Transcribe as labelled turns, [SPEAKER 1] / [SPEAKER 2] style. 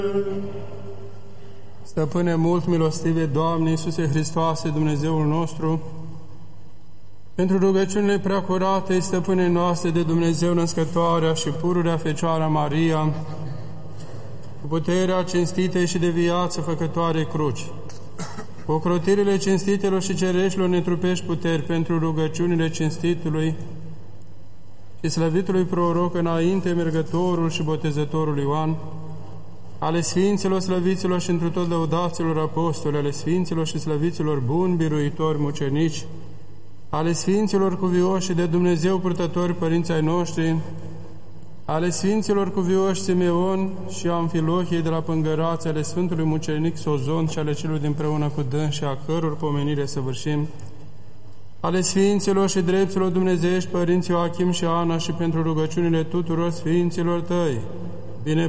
[SPEAKER 1] Stăpâne mult milostive, Doamne Iisuse Hristoase, Dumnezeul nostru, pentru rugăciunile preacurate, Stăpâne noastre de Dumnezeu născătoarea și pururea Fecioara Maria, cu puterea cinstitei și de viață făcătoare cruci, cu ocrotirile cinstitelor și cereștilor netrupești puteri pentru rugăciunile cinstitului și slăvitului proroc înainte mergătorul și botezătorul Ioan, ale Sfinților, slăviților și întru tot lăudaților apostoli, ale Sfinților și slăviților buni, biruitori, mucenici, ale Sfinților cuvioși de Dumnezeu purtători, părinții ai noștri, ale Sfinților cuvioși Simeon și Amfilohie de la Pângărați, ale Sfântului Mucenic Sozon și ale celor dinpreună cu dânsi, a căror pomenire săvârșim, ale Sfinților și drepților dumnezeiești, părinții Joachim și Ana, și pentru rugăciunile tuturor Sfinților Tăi, bine